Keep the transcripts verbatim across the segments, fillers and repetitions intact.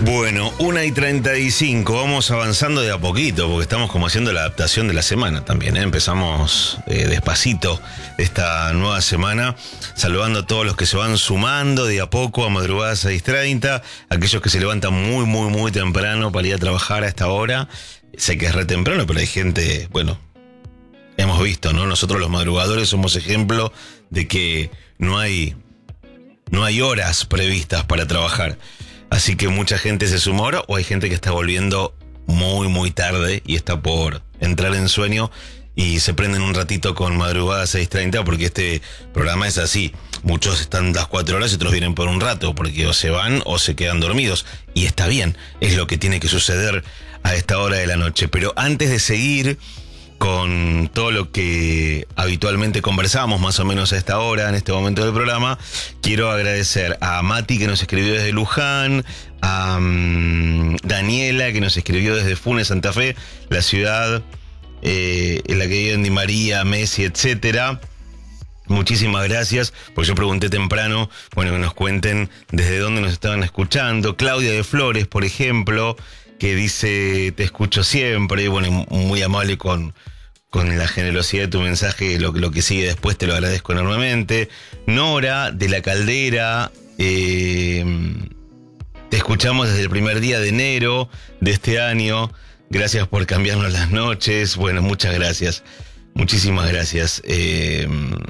Bueno, una y treinta y cinco, vamos avanzando de a poquito, porque estamos como haciendo la adaptación de la semana también, ¿eh? Empezamos eh, despacito esta nueva semana, saludando a todos los que se van sumando de a poco a madrugadas seis treinta, aquellos que se levantan muy, muy, muy temprano para ir a trabajar a esta hora. Sé que es re temprano, pero hay gente, bueno, hemos visto, ¿no? Nosotros los madrugadores somos ejemplo de que no hay, no hay horas previstas para trabajar. Así que mucha gente se suma ahora, o hay gente que está volviendo muy, muy tarde y está por entrar en sueño y se prenden un ratito con madrugada seis treinta, porque este programa es así. Muchos están las cuatro horas y otros vienen por un rato, porque o se van o se quedan dormidos. Y está bien, es lo que tiene que suceder a esta hora de la noche. Pero antes de seguir con todo lo que habitualmente conversamos más o menos a esta hora, en este momento del programa, quiero agradecer a Mati, que nos escribió desde Luján, a um, Daniela, que nos escribió desde Funes, Santa Fe, la ciudad eh, en la que viven Di María, Messi, etcétera. Muchísimas gracias, porque yo pregunté temprano, bueno, que nos cuenten desde dónde nos estaban escuchando. Claudia de Flores, por ejemplo, que dice: te escucho siempre, y bueno, muy amable con, con la generosidad de tu mensaje, lo, lo que sigue después te lo agradezco enormemente. Nora de La Caldera, eh, te escuchamos desde el primer día de enero de este año, gracias por cambiarnos las noches. Bueno, muchas gracias, muchísimas gracias. eh,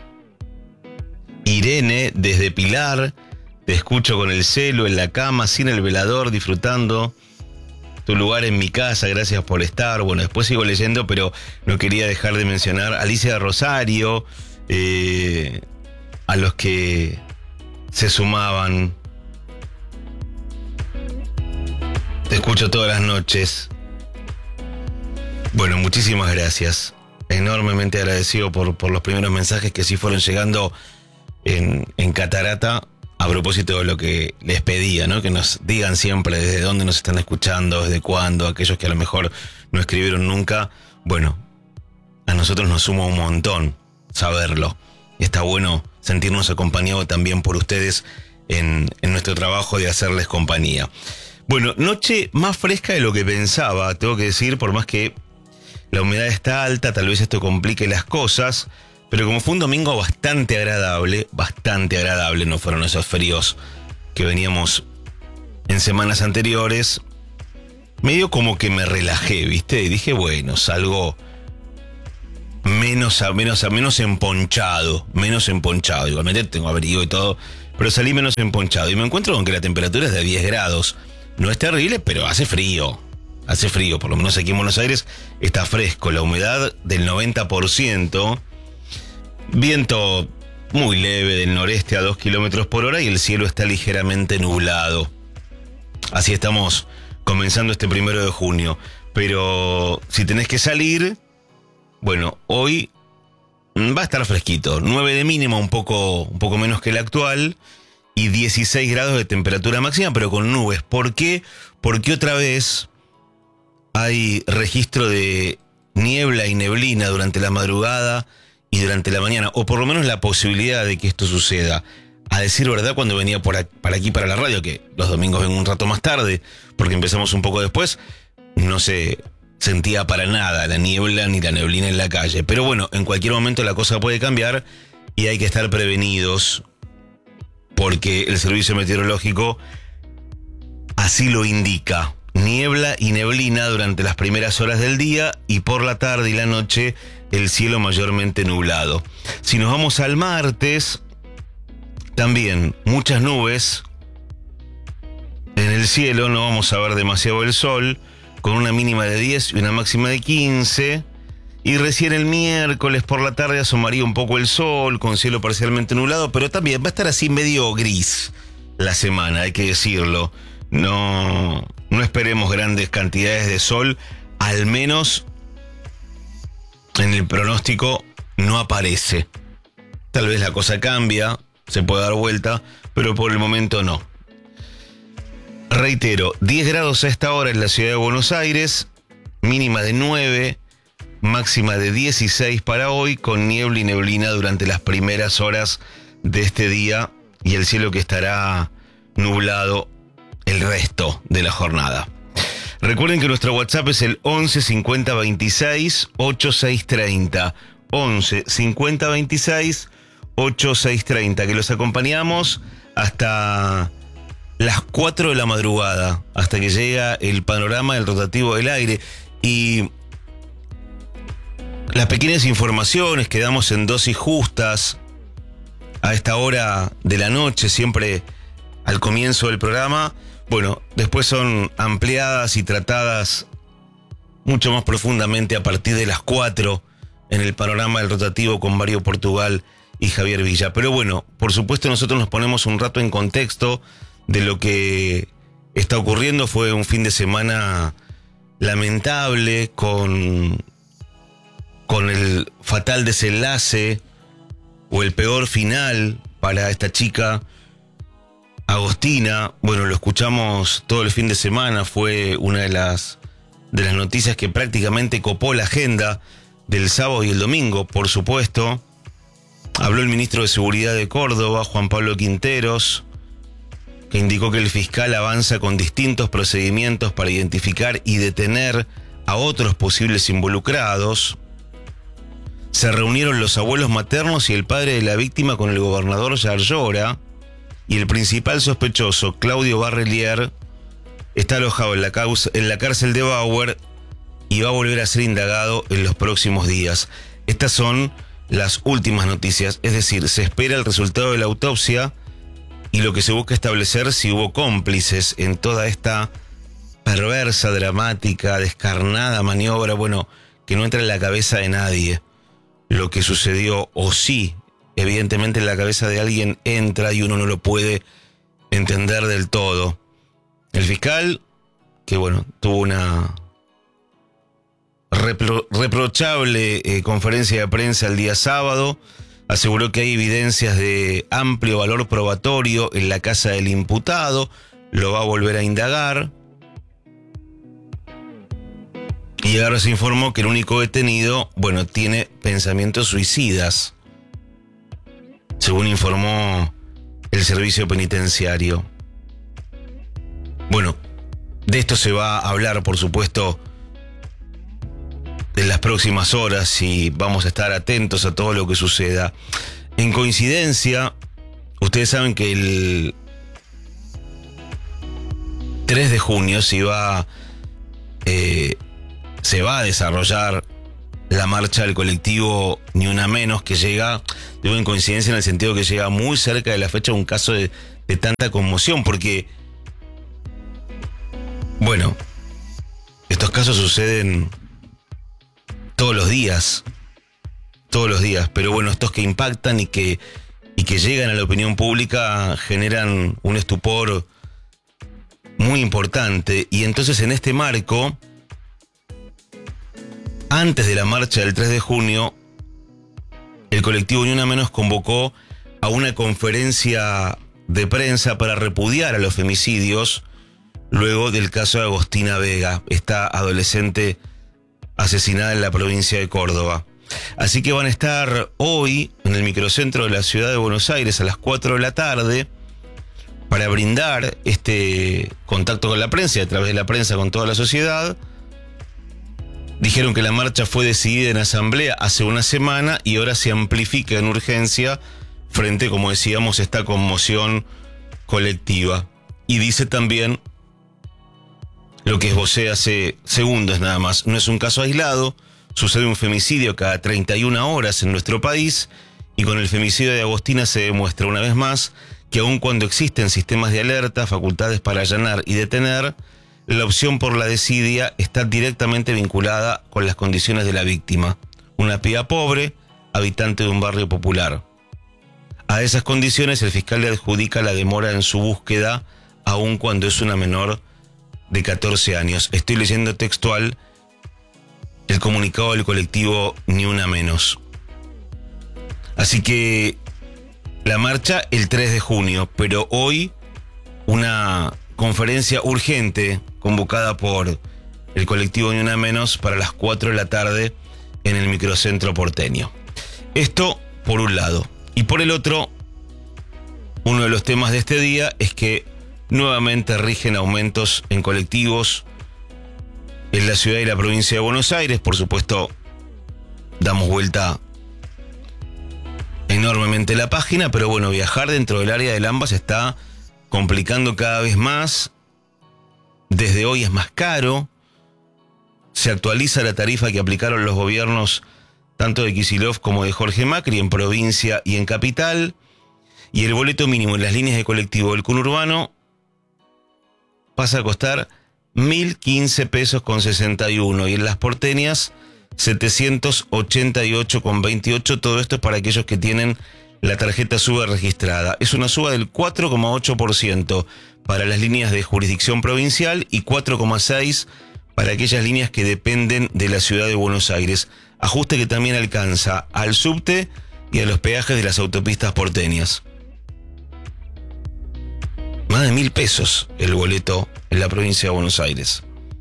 Irene desde Pilar, te escucho con el celo en la cama, sin el velador, disfrutando tu lugar en mi casa, gracias por estar. Bueno, después sigo leyendo, pero no quería dejar de mencionar a Alicia de Rosario, eh, a los que se sumaban. Te escucho todas las noches. Bueno, muchísimas gracias. Enormemente agradecido por, por los primeros mensajes que sí fueron llegando en, en Catarata. A propósito de lo que les pedía, ¿no? Que nos digan siempre desde dónde nos están escuchando, desde cuándo, aquellos que a lo mejor no escribieron nunca. Bueno, a nosotros nos suma un montón saberlo. Está bueno sentirnos acompañados también por ustedes en, en nuestro trabajo de hacerles compañía. Bueno, noche más fresca de lo que pensaba, tengo que decir, por más que la humedad está alta, tal vez esto complique las cosas. Pero como fue un domingo bastante agradable, bastante agradable, no fueron esos fríos que veníamos en semanas anteriores, medio como que me relajé, ¿viste? Y dije, bueno, salgo menos a menos a menos emponchado, menos emponchado. Igualmente tengo abrigo y todo, pero salí menos emponchado. Y me encuentro con que la temperatura es de diez grados. No es terrible, pero hace frío. Hace frío, por lo menos aquí en Buenos Aires está fresco. La humedad del noventa por ciento. Viento muy leve del noreste a dos kilómetros por hora y el cielo está ligeramente nublado. Así estamos comenzando este primero de junio. Pero si tenés que salir, bueno, hoy va a estar fresquito. nueve de mínima, un poco, un poco menos que el actual, y dieciséis grados de temperatura máxima, pero con nubes. ¿Por qué? Porque otra vez hay registro de niebla y neblina durante la madrugada y durante la mañana, o por lo menos la posibilidad de que esto suceda. A decir verdad, cuando venía por aquí, para aquí, para la radio, que los domingos vengo un rato más tarde, porque empezamos un poco después, no se sentía para nada la niebla ni la neblina en la calle. Pero bueno, en cualquier momento la cosa puede cambiar y hay que estar prevenidos, porque el servicio meteorológico así lo indica. Niebla y neblina durante las primeras horas del día, y por la tarde y la noche el cielo mayormente nublado. Si nos vamos al martes, también muchas nubes en el cielo, no vamos a ver demasiado el sol, con una mínima de diez y una máxima de quince. Y recién el miércoles por la tarde asomaría un poco el sol, con cielo parcialmente nublado, pero también va a estar así medio gris la semana, hay que decirlo. No, no esperemos grandes cantidades de sol, al menos en el pronóstico no aparece. Tal vez la cosa cambia, se puede dar vuelta, pero por el momento no. Reitero, diez grados a esta hora en la ciudad de Buenos Aires, mínima de nueve, máxima de dieciséis para hoy, con niebla y neblina durante las primeras horas de este día y el cielo que estará nublado el resto de la jornada. Recuerden que nuestro WhatsApp es el once cincuenta veintiséis ochenta y seis treinta. once cincuenta veintiséis ochenta y seis treinta, que los acompañamos hasta las cuatro de la madrugada, hasta que llega el panorama del rotativo del aire. Y las pequeñas informaciones que damos en dosis justas a esta hora de la noche, siempre al comienzo del programa, bueno, después son ampliadas y tratadas mucho más profundamente a partir de las cuatro en el panorama del rotativo con Mario Portugal y Javier Villa. Pero bueno, por supuesto nosotros nos ponemos un rato en contexto de lo que está ocurriendo. Fue un fin de semana lamentable con, con el fatal desenlace o el peor final para esta chica Agostina. Bueno, lo escuchamos todo el fin de semana, fue una de las, de las noticias que prácticamente copó la agenda del sábado y el domingo, por supuesto. Habló el ministro de Seguridad de Córdoba, Juan Pablo Quinteros, que indicó que el fiscal avanza con distintos procedimientos para identificar y detener a otros posibles involucrados. Se reunieron los abuelos maternos y el padre de la víctima con el gobernador Yarlora, y el principal sospechoso, Claudio Barrelier, está alojado en la, causa, en la cárcel de Bauer y va a volver a ser indagado en los próximos días. Estas son las últimas noticias, es decir, se espera el resultado de la autopsia y lo que se busca establecer si hubo cómplices en toda esta perversa, dramática, descarnada maniobra, bueno, que no entra en la cabeza de nadie lo que sucedió, o sí, evidentemente en la cabeza de alguien entra y uno no lo puede entender del todo. El fiscal, que bueno, tuvo una repro- reprochable eh, conferencia de prensa el día sábado, aseguró que hay evidencias de amplio valor probatorio en la casa del imputado, lo va a volver a indagar. Y ahora se informó que el único detenido, bueno, tiene pensamientos suicidas, según informó el servicio penitenciario. Bueno, de esto se va a hablar, por supuesto, en las próximas horas y vamos a estar atentos a todo lo que suceda. En coincidencia, ustedes saben que el tres de junio se va, eh, se va a desarrollar la marcha del colectivo Ni Una Menos, que llega, digo en coincidencia en el sentido que llega muy cerca de la fecha de un caso de, de tanta conmoción, porque, bueno, estos casos suceden todos los días, todos los días, pero bueno, estos que impactan y que, y que llegan a la opinión pública generan un estupor muy importante. Y entonces en este marco, antes de la marcha del tres de junio, el colectivo Ni Una Menos convocó a una conferencia de prensa para repudiar a los femicidios luego del caso de Agostina Vega, esta adolescente asesinada en la provincia de Córdoba. Así que van a estar hoy en el microcentro de la ciudad de Buenos Aires a las cuatro de la tarde para brindar este contacto con la prensa y a través de la prensa con toda la sociedad. Dijeron que la marcha fue decidida en asamblea hace una semana y ahora se amplifica en urgencia frente, como decíamos, a esta conmoción colectiva. Y dice también lo que esbocé hace segundos nada más. No es un caso aislado, sucede un femicidio cada treinta y una horas en nuestro país y con el femicidio de Agostina se demuestra una vez más que aun cuando existen sistemas de alerta, facultades para allanar y detener, la opción por la desidia está directamente vinculada con las condiciones de la víctima. Una piba pobre, habitante de un barrio popular. A esas condiciones el fiscal le adjudica la demora en su búsqueda, aun cuando es una menor de catorce años. Estoy leyendo textual el comunicado del colectivo Ni Una Menos. Así que la marcha el tres de junio, pero hoy una conferencia urgente convocada por el colectivo Ni Una Menos para las cuatro de la tarde en el microcentro porteño. Esto por un lado. Y por el otro, uno de los temas de este día es que nuevamente rigen aumentos en colectivos en la ciudad y la provincia de Buenos Aires. Por supuesto, damos vuelta enormemente la página, pero bueno, viajar dentro del área del AMBA se está complicando cada vez más. Desde hoy es más caro. Se actualiza la tarifa que aplicaron los gobiernos tanto de Kicillof como de Jorge Macri en provincia y en capital. Y el boleto mínimo en las líneas de colectivo del conurbano pasa a costar mil quince pesos con sesenta y uno y en las porteñas setecientos ochenta y ocho con veintiocho. Todo esto es para aquellos que tienen la tarjeta SUBE registrada. Es una suba del cuatro coma ocho por ciento para las líneas de jurisdicción provincial y cuatro coma seis por ciento para aquellas líneas que dependen de la ciudad de Buenos Aires. Ajuste que también alcanza al subte y a los peajes de las autopistas porteñas. Más de mil pesos el boleto en la provincia de Buenos Aires.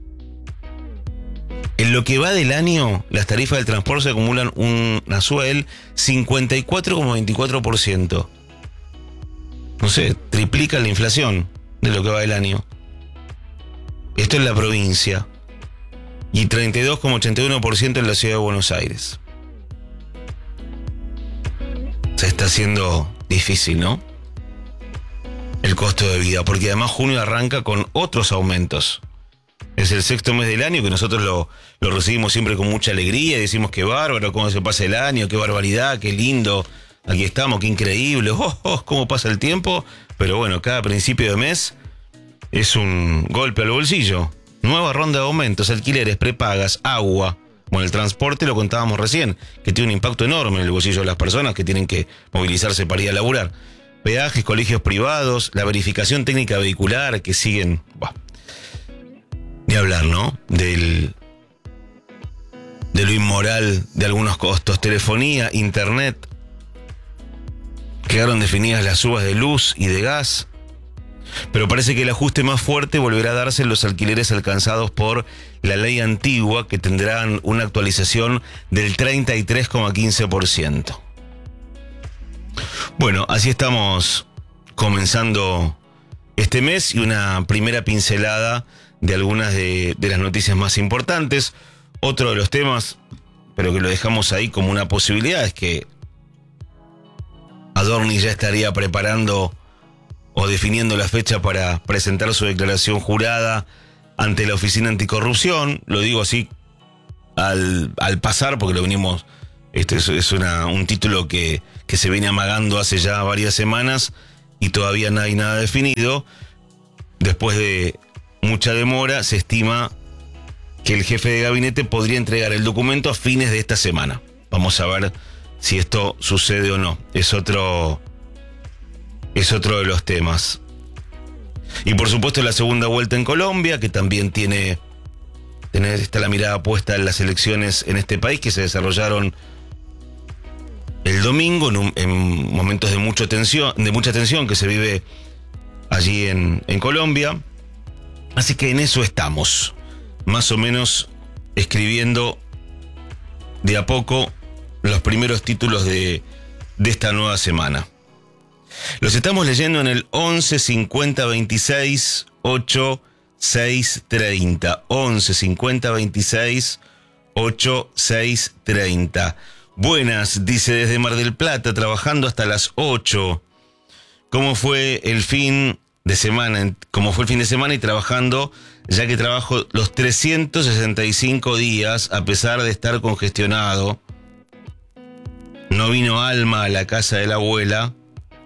En lo que va del año, las tarifas del transporte acumulan una suba del cincuenta y cuatro coma veinticuatro por ciento. No sé, triplica la inflación de lo que va del año. Esto en la provincia. Y treinta y dos coma ochenta y uno por ciento en la ciudad de Buenos Aires. Se está haciendo difícil, ¿no? El costo de vida, porque además junio arranca con otros aumentos. Es el sexto mes del año que nosotros lo, lo recibimos siempre con mucha alegría y decimos qué bárbaro, cómo se pasa el año, qué barbaridad, qué lindo, aquí estamos, qué increíble, oh, oh, cómo pasa el tiempo. Pero bueno, cada principio de mes es un golpe al bolsillo. Nueva ronda de aumentos, alquileres, prepagas, agua. Bueno, el transporte lo contábamos recién, que tiene un impacto enorme en el bolsillo de las personas que tienen que movilizarse para ir a laburar. Peajes, colegios privados, la verificación técnica vehicular que siguen... Bah, ni hablar, ¿no? Del, de lo inmoral de algunos costos. Telefonía, internet. Quedaron definidas las subas de luz y de gas. Pero parece que el ajuste más fuerte volverá a darse en los alquileres alcanzados por la ley antigua, que tendrán una actualización del treinta y tres coma quince por ciento. Bueno, así estamos comenzando este mes y una primera pincelada de algunas de, de las noticias más importantes. Otro de los temas, pero que lo dejamos ahí como una posibilidad, es que Adorni ya estaría preparando o definiendo la fecha para presentar su declaración jurada ante la Oficina Anticorrupción. Lo digo así al, al pasar, porque lo venimos... Este es, es una, un título que, que se viene amagando hace ya varias semanas y todavía no hay nada definido. Después de mucha demora, se estima que el jefe de gabinete podría entregar el documento a fines de esta semana. Vamos a ver si esto sucede o no. Es otro... Es otro de los temas. Y por supuesto la segunda vuelta en Colombia, que también tiene, tiene está la mirada puesta en las elecciones en este país, que se desarrollaron el domingo en, un, en momentos de mucha tensión, de mucha tensión que se vive allí en, en Colombia. Así que en eso estamos, más o menos escribiendo de a poco los primeros títulos de, de esta nueva semana. Los estamos leyendo en el once cincuenta veintiséis ocho seis treinta. once cincuenta veintiséis ocho seis treinta. Buenas, dice desde Mar del Plata, trabajando hasta las ocho. ¿Cómo fue el fin de semana? ¿Cómo fue el fin de semana y trabajando, ya que trabajo los trescientos sesenta y cinco días a pesar de estar congestionado? No vino Alma a la casa de la abuela.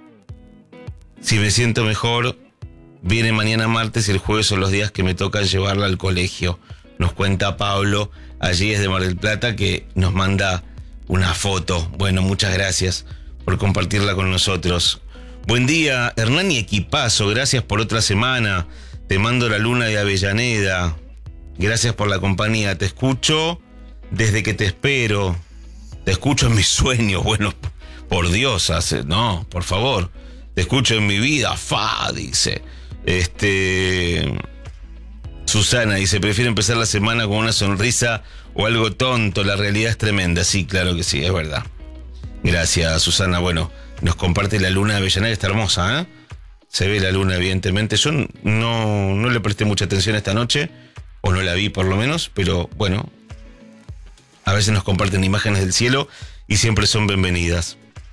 Si me siento mejor, viene mañana martes y el jueves son los días que me toca llevarla al colegio. Nos cuenta Pablo, allí es de Mar del Plata, que nos manda una foto. Bueno, muchas gracias por compartirla con nosotros. Buen día, Hernán y equipazo, gracias por otra semana. Te mando la luna de Avellaneda. Gracias por la compañía. Te escucho desde que te espero. Te escucho en mis sueños. Bueno, por Dios, hace, no, por favor. Te escucho en mi vida, fa, dice. Este. Susana dice, prefiero empezar la semana con una sonrisa o algo tonto. La realidad es tremenda. Sí, claro que sí, es verdad. Gracias, Susana. Bueno, nos comparte la luna de Avellaneda, está hermosa, ¿eh? se ve la luna, evidentemente. Yo no, no le presté mucha atención esta noche, o no la vi por lo menos, pero bueno, a veces nos comparten imágenes del cielo y siempre son bienvenidas.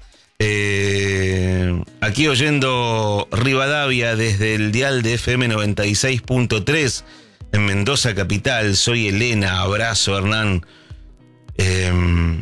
Eh, aquí oyendo Rivadavia desde el dial de F M noventa y seis punto tres en Mendoza capital. Soy Elena, abrazo Hernán. Eh,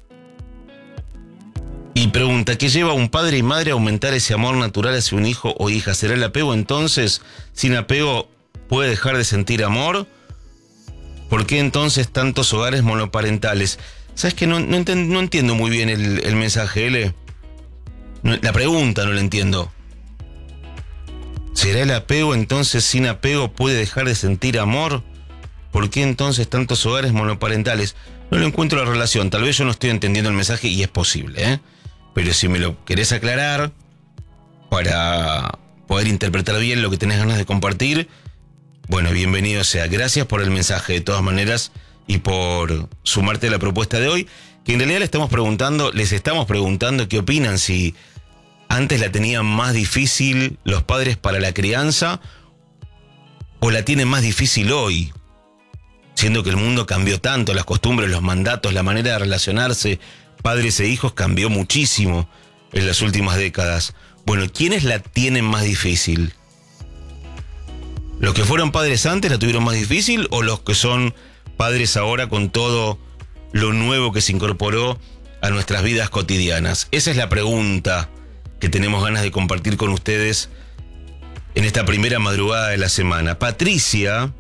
y pregunta, ¿qué lleva a un padre y madre a aumentar ese amor natural hacia un hijo o hija? ¿Será el apego entonces? ¿Sin apego puede dejar de sentir amor? ¿Por qué entonces tantos hogares monoparentales? ¿Sabes que no, no, ent- no entiendo muy bien el, el mensaje, L? No, la pregunta no la entiendo. ¿Será el apego entonces sin apego puede dejar de sentir amor? ¿Por qué entonces tantos hogares monoparentales? No lo encuentro la relación. Tal vez yo no estoy entendiendo el mensaje y es posible, ¿eh? Pero si me lo querés aclarar para poder interpretar bien lo que tenés ganas de compartir, bueno, bienvenido sea. Gracias por el mensaje de todas maneras y por sumarte a la propuesta de hoy, que en realidad le estamos preguntando, les estamos preguntando qué opinan, si antes la tenían más difícil los padres para la crianza o la tienen más difícil hoy, siendo que el mundo cambió tanto, las costumbres, los mandatos, la manera de relacionarse, padres e hijos cambió muchísimo en las últimas décadas. Bueno, ¿quiénes la tienen más difícil? ¿Los que fueron padres antes la tuvieron más difícil o los que son padres ahora con todo lo nuevo que se incorporó a nuestras vidas cotidianas? Esa es la pregunta que tenemos ganas de compartir con ustedes en esta primera madrugada de la semana. Patricia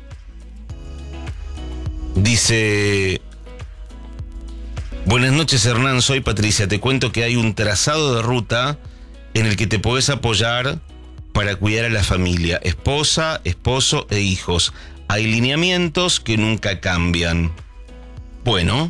dice: buenas noches Hernán, soy Patricia, te cuento que hay un trazado de ruta en el que te podés apoyar para cuidar a la familia, esposa, esposo e hijos. Hay lineamientos que nunca cambian. Bueno,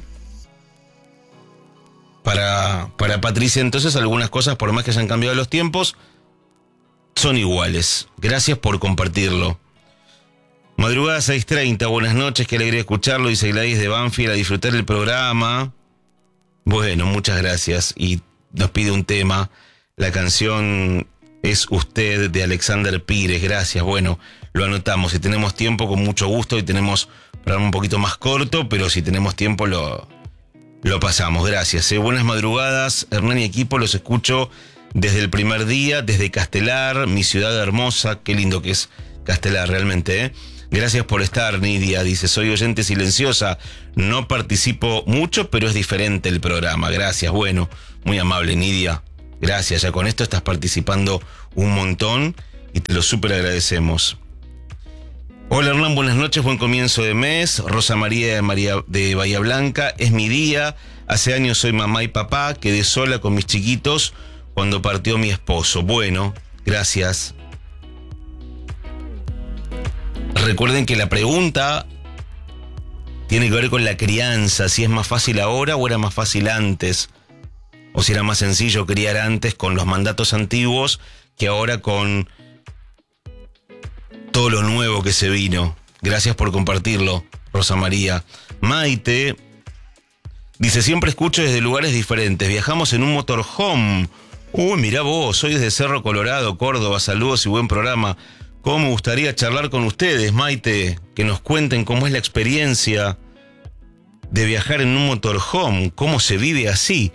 para, para Patricia entonces algunas cosas, por más que hayan cambiado los tiempos, son iguales. Gracias por compartirlo. Madrugada seis treinta, buenas noches, qué alegría escucharlo, dice Gladys de Banfield, a disfrutar el programa. Bueno, muchas gracias. Y nos pide un tema, la canción Es Usted de Alexander Pires, gracias. Bueno, lo anotamos, si tenemos tiempo con mucho gusto, y tenemos programa un poquito más corto, pero si tenemos tiempo lo, lo pasamos, gracias. ¿eh? Buenas madrugadas, Hernán y equipo, los escucho desde el primer día, desde Castelar, mi ciudad hermosa, qué lindo que es Castelar realmente, ¿eh? Gracias por estar, Nidia, dice, soy oyente silenciosa, no participo mucho, pero es diferente el programa, gracias, bueno, muy amable, Nidia, gracias, ya con esto estás participando un montón y te lo súper agradecemos. Hola Hernán, buenas noches, buen comienzo de mes, Rosa María de, María de Bahía Blanca, es mi día, hace años soy mamá y papá, quedé sola con mis chiquitos cuando partió mi esposo, bueno, gracias. Recuerden que la pregunta tiene que ver con la crianza, si es más fácil ahora o era más fácil antes, o si era más sencillo criar antes con los mandatos antiguos que ahora con todo lo nuevo que se vino. Gracias por compartirlo, Rosa María. Maite dice, siempre escucho desde lugares diferentes, viajamos en un motorhome. Uy, mirá vos, soy desde Cerro Colorado, Córdoba, saludos y buen programa. ¿Cómo me gustaría charlar con ustedes, Maite? Que nos cuenten cómo es la experiencia de viajar en un motorhome, cómo se vive así,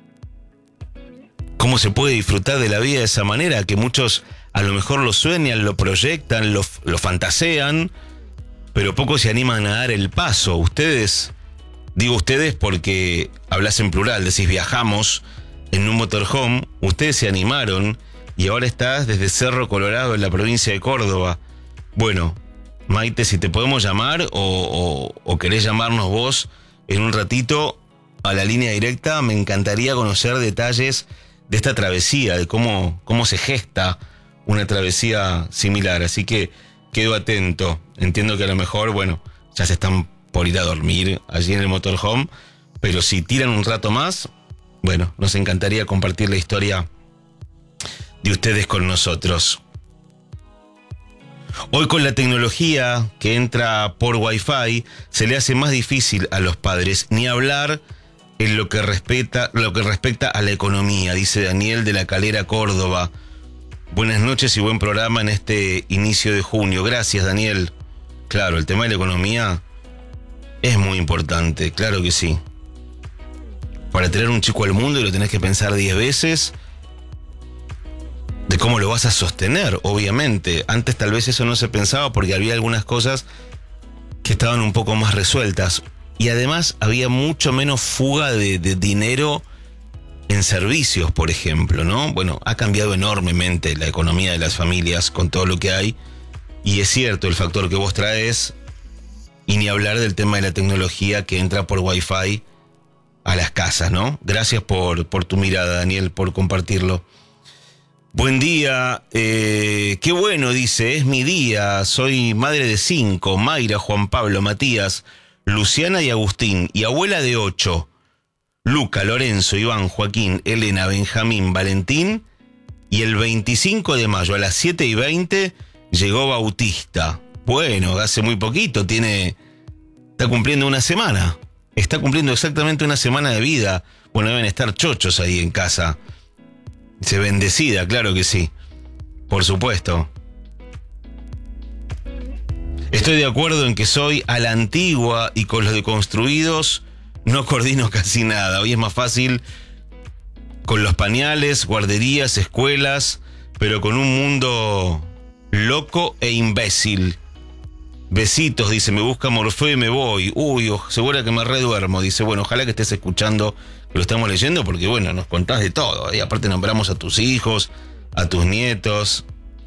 cómo se puede disfrutar de la vida de esa manera, que muchos a lo mejor lo sueñan, lo proyectan, lo, lo fantasean, pero pocos se animan a dar el paso. Ustedes, digo ustedes porque hablas en plural, decís viajamos en un motorhome, ustedes se animaron y ahora estás desde Cerro Colorado en la provincia de Córdoba. Bueno, Maite, si te podemos llamar o, o, o querés llamarnos vos en un ratito a la línea directa, me encantaría conocer detalles de esta travesía, de cómo, cómo se gesta una travesía similar. Así que quedo atento. Entiendo que a lo mejor, bueno, ya se están por ir a dormir allí en el motorhome, pero si tiran un rato más, bueno, nos encantaría compartir la historia de ustedes con nosotros. Hoy con la tecnología que entra por Wi-Fi se le hace más difícil a los padres, ni hablar en lo que respecta, lo que respecta a la economía, dice Daniel de la Calera, Córdoba. Buenas noches y buen programa en este inicio de junio. Gracias, Daniel. Claro, el tema de la economía es muy importante, claro que sí. Para traer un chico al mundo lo tenés que pensar diez veces de cómo lo vas a sostener, obviamente. Antes tal vez eso no se pensaba porque había algunas cosas que estaban un poco más resueltas. Y además había mucho menos fuga de, de dinero en servicios, por ejemplo, ¿no? Bueno, ha cambiado enormemente la economía de las familias con todo lo que hay. Y es cierto el factor que vos traes, y ni hablar del tema de la tecnología que entra por Wi-Fi a las casas, ¿no? Gracias por, por tu mirada, Daniel, por compartirlo. Buen día, eh, qué bueno, dice, es mi día, soy madre de cinco, Mayra, Juan Pablo, Matías, Luciana y Agustín, y abuela de ocho, Luca, Lorenzo, Iván, Joaquín, Elena, Benjamín, Valentín, y el veinticinco de mayo a las siete y veinte llegó Bautista. Bueno, hace muy poquito, tiene, está cumpliendo una semana, está cumpliendo exactamente una semana de vida. Bueno, deben estar chochos ahí en casa. Dice, bendecida, claro que sí, por supuesto. Estoy de acuerdo en que soy a la antigua y con los deconstruidos no coordino casi nada. Hoy es más fácil con los pañales, guarderías, escuelas, pero con un mundo loco e imbécil. Besitos, dice, me busca Morfeo y me voy. Uy, seguro que me reduermo. Dice, bueno, ojalá que estés escuchando, que lo estamos leyendo, porque bueno, nos contás de todo. Y aparte nombramos a tus hijos, a tus nietos.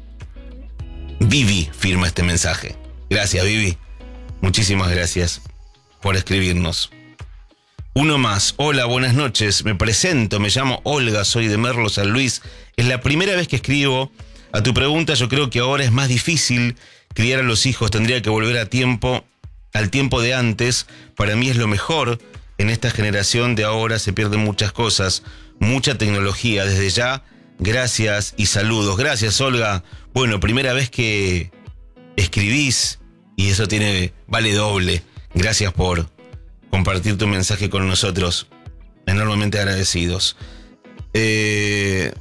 Vivi firma este mensaje. Gracias, Vivi. Muchísimas gracias por escribirnos. Uno más. Hola, buenas noches. Me presento, me llamo Olga, soy de Merlo, San Luis. Es la primera vez que escribo. A tu pregunta, yo creo que ahora es más difícil criar a los hijos, tendría que volver a tiempo, al tiempo de antes. Para mí es lo mejor. En esta generación de ahora se pierden muchas cosas, mucha tecnología. Desde ya, gracias y saludos. Gracias, Olga. Bueno, primera vez que escribís y eso tiene, vale doble. Gracias por compartir tu mensaje con nosotros. Enormemente agradecidos. Eh...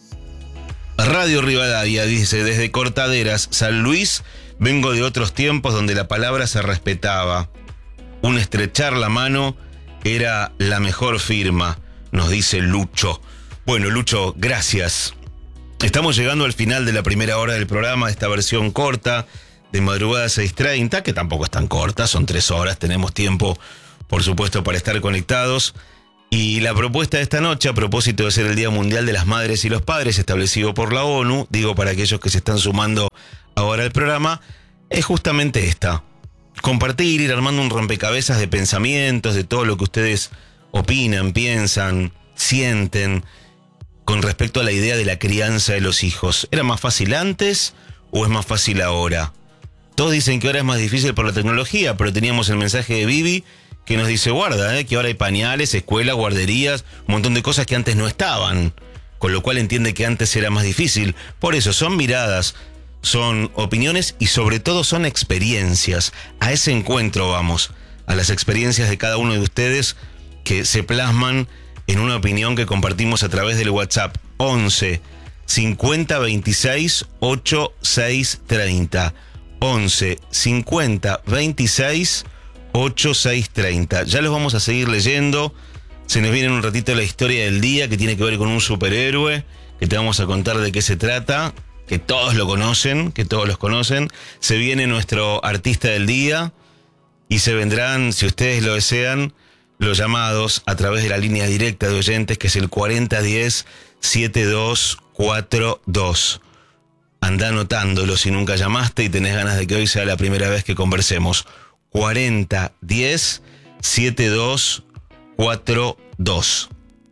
Radio Rivadavia dice, desde Cortaderas, San Luis, vengo de otros tiempos donde la palabra se respetaba. Un estrechar la mano era la mejor firma, nos dice Lucho. Bueno, Lucho, gracias. Estamos llegando al final de la primera hora del programa, esta versión corta de madrugada seis treinta, que tampoco es tan corta, son tres horas, tenemos tiempo, por supuesto, para estar conectados. Y la propuesta de esta noche, a propósito de ser el Día Mundial de las Madres y los Padres, establecido por la ONU, digo para aquellos que se están sumando ahora al programa, es justamente esta. Compartir, ir armando un rompecabezas de pensamientos, de todo lo que ustedes opinan, piensan, sienten, con respecto a la idea de la crianza de los hijos. ¿Era más fácil antes o es más fácil ahora? Todos dicen que ahora es más difícil por la tecnología, pero teníamos el mensaje de Vivi, que nos dice, guarda, eh, que ahora hay pañales, escuelas, guarderías, un montón de cosas que antes no estaban, con lo cual entiende que antes era más difícil. Por eso son miradas, son opiniones y sobre todo son experiencias. A ese encuentro vamos, a las experiencias de cada uno de ustedes que se plasman en una opinión que compartimos a través del WhatsApp once cincuenta veintiséis ochenta y seis treinta. once cincuenta veintiséis ochenta y seis treinta. Ya los vamos a seguir leyendo. Se nos viene en un ratito la historia del día que tiene que ver con un superhéroe, que te vamos a contar de qué se trata, que todos lo conocen, que todos los conocen. Se viene nuestro artista del día y se vendrán, si ustedes lo desean, los llamados a través de la línea directa de oyentes, que es el cuarenta diez setenta y dos cuarenta y dos. Anda anotándolo si nunca llamaste y tenés ganas de que hoy sea la primera vez que conversemos. cuarenta diez setenta y dos cuarenta y dos.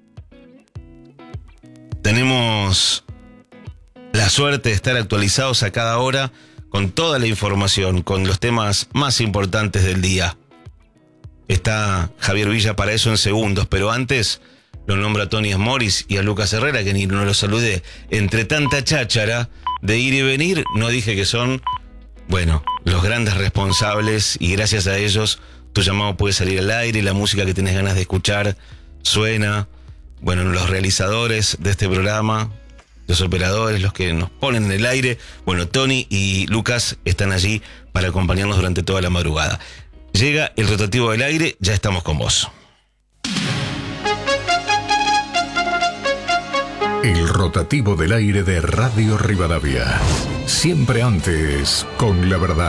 Tenemos la suerte de estar actualizados a cada hora con toda la información, con los temas más importantes del día. Está Javier Villa para eso en segundos, pero antes lo nombro a Tony Morris y a Lucas Herrera, que ni no los saludé. Entre tanta cháchara de ir y venir, no dije que son, bueno, los grandes responsables, y gracias a ellos tu llamado puede salir al aire y la música que tenés ganas de escuchar suena. Bueno, los realizadores de este programa, los operadores, los que nos ponen en el aire. Bueno, Tony y Lucas están allí para acompañarnos durante toda la madrugada. Llega el rotativo del aire, ya estamos con vos. El rotativo del aire de Radio Rivadavia. Siempre antes, con la verdad.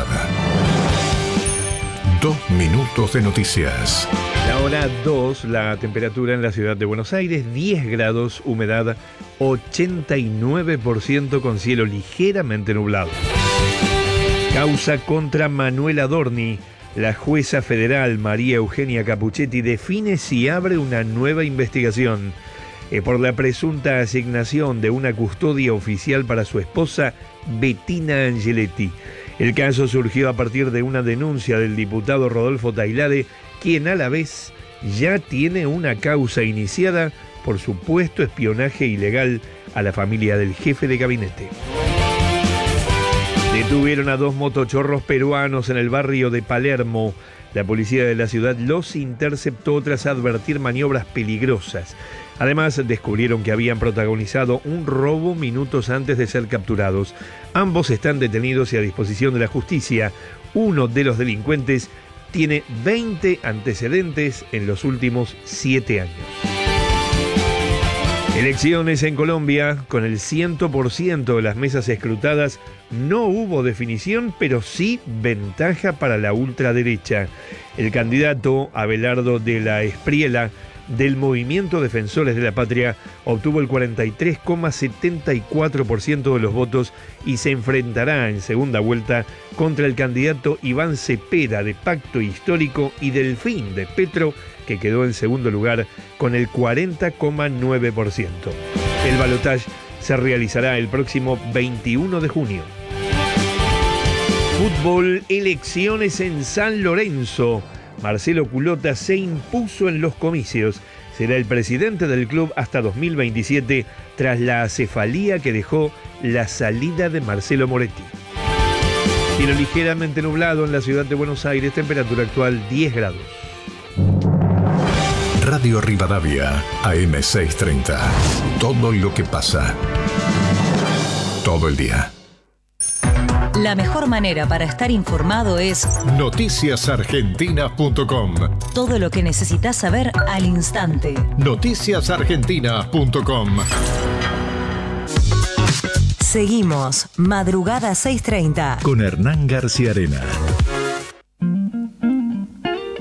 Dos minutos de noticias. La hora dos, la temperatura en la ciudad de Buenos Aires, diez grados, humedad ochenta y nueve por ciento con cielo ligeramente nublado. Causa contra Manuel Adorni. La jueza federal María Eugenia Capuchetti define si abre una nueva investigación eh, por la presunta asignación de una custodia oficial para su esposa Bettina Angeletti. El caso surgió a partir de una denuncia del diputado Rodolfo Tailade, quien a la vez ya tiene una causa iniciada por supuesto espionaje ilegal a la familia del jefe de gabinete. Detuvieron a dos motochorros peruanos en el barrio de Palermo. La policía de la ciudad los interceptó tras advertir maniobras peligrosas. Además, descubrieron que habían protagonizado un robo minutos antes de ser capturados. Ambos están detenidos y a disposición de la justicia. Uno de los delincuentes tiene veinte antecedentes en los últimos siete años. Elecciones en Colombia. Con el cien por ciento de las mesas escrutadas, no hubo definición, pero sí ventaja para la ultraderecha. El candidato Abelardo de la Espriella, del Movimiento Defensores de la Patria, obtuvo el cuarenta y tres coma setenta y cuatro por ciento de los votos y se enfrentará en segunda vuelta contra el candidato Iván Cepeda, de Pacto Histórico, y Delfín, de Petro, que quedó en segundo lugar con el cuarenta coma nueve por ciento. El balotaje se realizará el próximo veintiuno de junio. Fútbol, elecciones en San Lorenzo. Marcelo Culota se impuso en los comicios. Será el presidente del club hasta dos mil veintisiete, tras la acefalía que dejó la salida de Marcelo Moretti. Cielo ligeramente nublado en la ciudad de Buenos Aires, temperatura actual diez grados. Radio Rivadavia, A M seiscientos treinta. Todo lo que pasa. Todo el día. La mejor manera para estar informado es noticias argentinas punto com. Todo lo que necesitas saber al instante. noticias argentinas punto com. Seguimos Madrugada seiscientos treinta con Hernán García Arena.